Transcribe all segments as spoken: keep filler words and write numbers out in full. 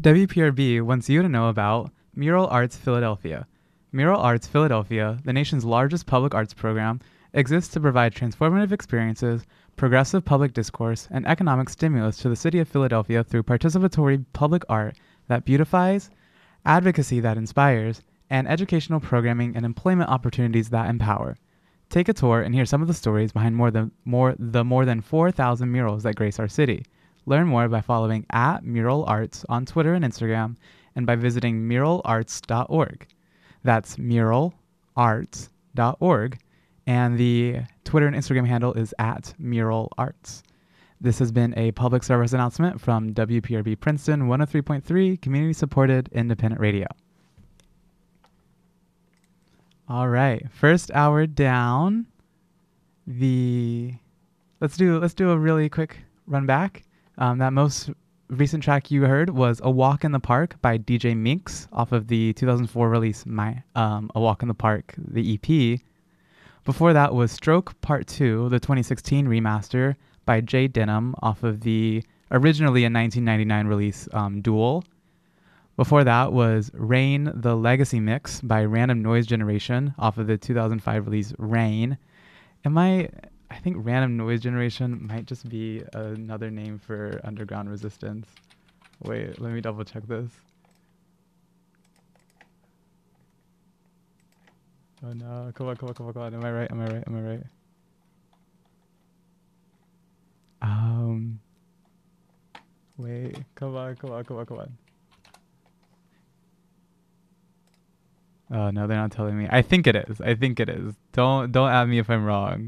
W P R B wants you to know about Mural Arts Philadelphia. Mural Arts Philadelphia, the nation's largest public arts program, exists to provide transformative experiences, progressive public discourse, and economic stimulus to the city of Philadelphia through participatory public art that beautifies, advocacy that inspires, and educational programming and employment opportunities that empower. Take a tour and hear some of the stories behind more than more the more than four thousand murals that grace our city. Learn more by following at Mural Arts on Twitter and Instagram, and by visiting mural arts dot org. That's mural arts dot org, and the Twitter and Instagram handle is at Mural Arts. This has been a public service announcement from W P R B Princeton one oh three point three, community-supported independent radio. All right, first hour down. The let's do let's do a really quick run back. Um, that most recent track you heard was "A Walk in the Park" by D J Minx off of the two thousand four release "My um, A Walk in the Park," the E P. Before that was "Stroke Part Two," the twenty sixteen remaster by Jay Denham off of the originally a nineteen ninety-nine release um, Duel. Before that was "Rain, the Legacy Mix" by Random Noise Generation off of the two thousand five release Rain. Am I... I think Random Noise Generation might just be another name for underground resistance. Wait, let me double check this. Oh no, come on, come on, come on, come on. Am I right? Am I right? Am I right? Um, wait, come on, come on, come on, come on. Oh no, they're not telling me. I think it is. I think it is. Don't don't at me if I'm wrong.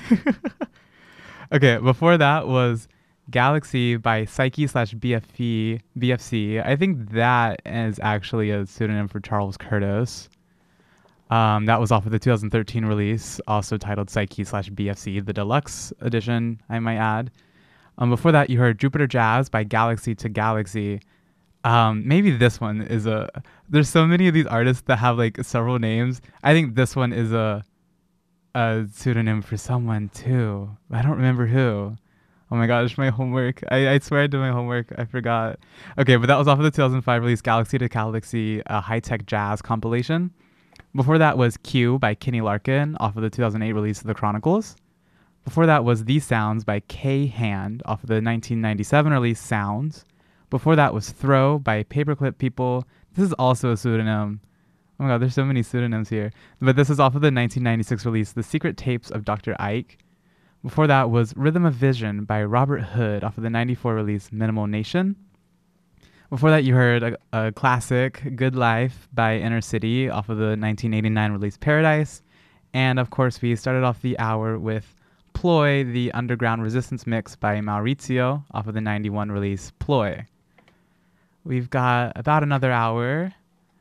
Okay, before that was Galaxy by Psyche slash B F C. B F C. I think that is actually a pseudonym for Charles Curtis. Um, that was off of the two thousand thirteen release, also titled Psyche slash B F C, the deluxe edition, I might add. Um, before that, you heard Jupiter Jazz by Galaxy to Galaxy. Um, maybe this one is a... There's so many of these artists that have like several names. I think this one is a a pseudonym for someone too. I don't remember who. Oh my gosh, my homework. I, I swear I did my homework. I forgot. Okay, but that was off of the two thousand five release Galaxy to Galaxy, a high-tech jazz compilation. Before that was Q by Kenny Larkin off of the two thousand eight release of The Chronicles. Before that was These Sounds by K Hand off of the nineteen ninety-seven release Sounds. Before that was Throw by Paperclip People. This is also a pseudonym. Oh my god, there's so many pseudonyms here. But this is off of the nineteen ninety-six release The Secret Tapes of Doctor Ike. Before that was Rhythm of Vision by Robert Hood off of the ninety-four release Minimal Nation. Before that you heard a, a classic, Good Life by Inner City off of the nineteen eighty-nine release Paradise. And of course we started off the hour with Ploy, the Underground Resistance Mix by Maurizio off of the ninety-one release Ploy. We've got about another hour.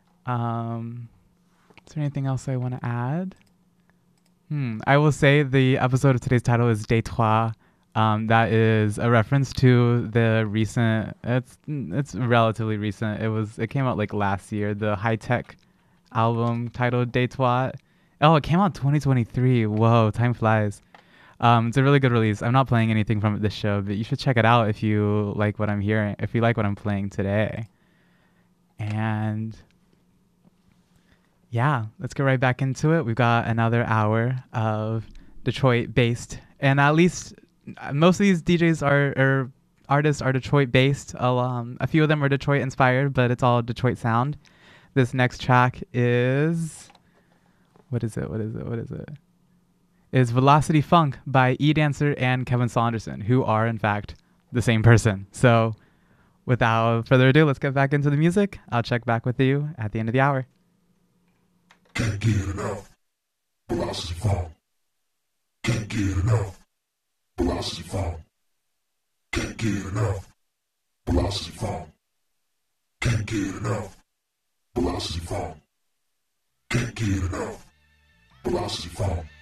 Um, is there anything else I want to add? Hmm. I will say the episode of today's title is Day Trois. Um, that is a reference to the recent. It's it's relatively recent. It was it came out like last year. The High Tech album titled Day Trois. Oh, it came out twenty twenty-three. Whoa, time flies. Um, it's a really good release. I'm not playing anything from this show, but you should check it out if you like what I'm hearing, if you like what I'm playing today. And yeah, let's get right back into it. We've got another hour of Detroit-based, and at least most of these D Js are, or artists are Detroit-based. Um, a few of them are Detroit-inspired, but it's all Detroit sound. This next track is... What is it? What is it? What is it? Is Velocity Funk by E-Dancer and Kevin Saunderson, who are, in fact, the same person. So, without further ado, let's get back into the music. I'll check back with you at the end of the hour. Can't get enough. Velocity Funk. Can't get enough. Velocity Funk. Can't get enough. Velocity Funk. Can't get enough. Velocity Funk. Can't get enough. Velocity Funk.